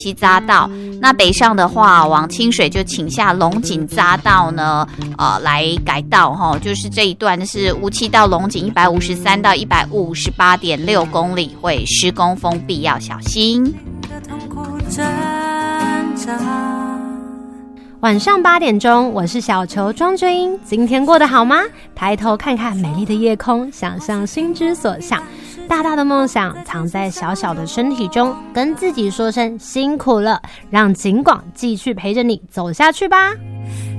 西匝道，那北上的话，往清水就请下龙井匝道呢，来改道哈，就是这一段是无期到龙井153到158.6公里会施工封闭，要小心。 晚上8点钟，我是小球庄君英。今天过得好吗？抬头看看美丽的夜空，想象心之所向。大大的梦想藏在小小的身体中，跟自己说声辛苦了，让景广继续陪着你走下去吧。